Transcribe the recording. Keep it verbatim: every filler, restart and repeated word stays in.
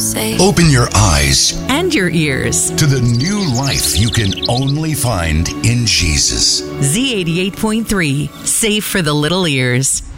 Say, open your eyes and your ears to the new life you can only find in Jesus. Z eighty-eight point three, safe for the little ears.